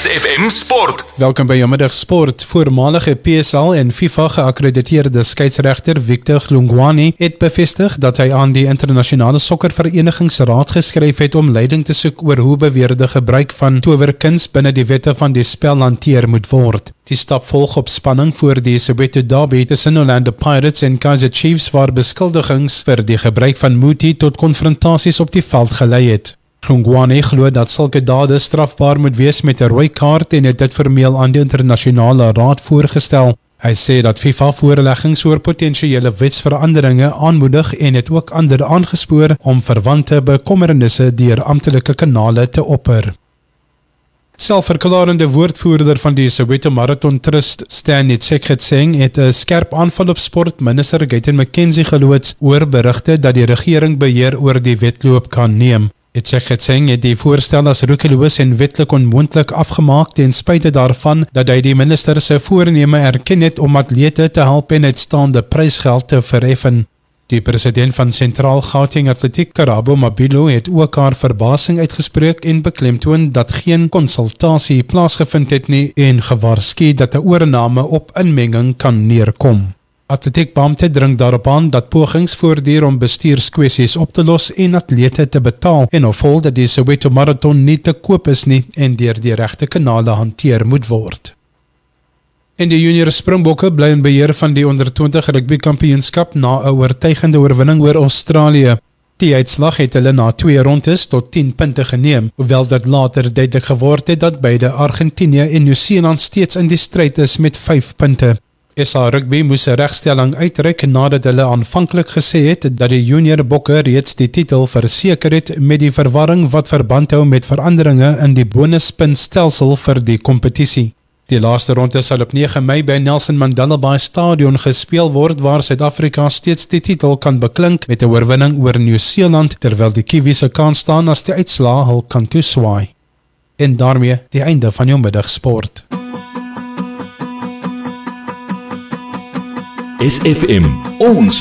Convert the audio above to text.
SFM Sport. Welkom by Middag Sport. Voormalige PSL en FIFA geakkrediteerde skeieregter Victor Hlongwane het bevestig dat hy aan die internasionale sokkerverenigingsraad geskryf het om leiding te soek oor hoe beweerde gebruik van towerkuns binne die wette van die spel hanteer moet word. Die stap volg op spanning voor die Soweto derby tussen Orlando Pirates en Kaizer Chiefs waar beskuldigings vir die gebruik van Muti tot konfrontasies op die veld gelei het. Hlongwane glo dat sulke dade strafbaar moet wees met 'n rooi kaart en het dit formeel aan die internasionale raad voorgestel. Hy sê dat FIFA voorleggings oor potensiële wetsveranderinge aanmoedig en het ook ander aangespoor om verwante bekommernisse deur amptelike kanale te opper. Selfverklarende woordvoerder van die Soweto Marathon Trust, Stanley Tsheketseng, het 'n skerp aanval op sportminister Gayton McKenzie geloods oor berigte dat die regering beheer oor die wedloop kan neem. Tsheketseng het die voorstel as roekeloos en wetlik onmoontlik afgemaak ten spyte daarvan dat hy die minister se voorneme erken het om atlete te help en uitstaande prysgeld te verheffen. Die president van Sentraal Gauteng Atletiek, Karabo Mabilo, het ook haar verbasing uitgespreek en beklemtoon dat geen konsultasie plaasgevind het nie en gewaarsku dat 'n oorname op inmenging kan neerkom. Atletiekbeampte dring daarop aan dat pogings voortduur om bestuurskwessies op te los en atlete te betaal en opvol dat die Soweto Marathon nie te koop is nie en deur die regte kanale hanteer moet word. En die junior Springbokke bly in beheer van die onder 20 rugby kampioenskap na 'n oortuigende oorwinning oor Australië. Die uitslag het hulle na 2 rondes tot 10 punte geneem, hoewel dit later duidelik geword het dat beide Argentinië en Nieu-Seeland steeds in die stryd is met 5 punte. SA Rugby moes 'n regstelling uitreik nadat hulle aanvanklik gesê het dat die junior bokke reeds die titel verseker het met die verwarring wat verband hou met veranderinge in die bonuspuntstelsel vir die kompetisie. Die laaste ronde sal op 9 Mei by Nelson Mandela Bay Stadion gespeel word waar Suid-Afrika steeds die titel kan beklink met 'n oorwinning oor Nieu-Seeland terwyl die Kiwis se kans staan as die uitslaa hul kant toe swaai. En daarmee die einde van jou middag sport. SFM, ons